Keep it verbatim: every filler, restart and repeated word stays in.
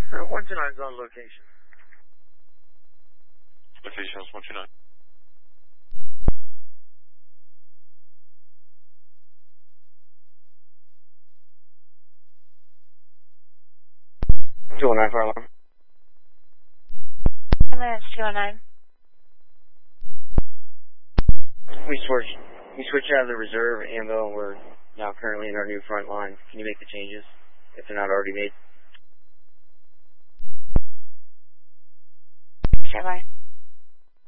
Uh, one two nine is on location. Location is one two nine. two oh nine fire alarm. Ambulance two oh nine. We switched, we switched out of the reserve ambo and we're now currently in our new front line. Can you make the changes if they're not already made? Stand by.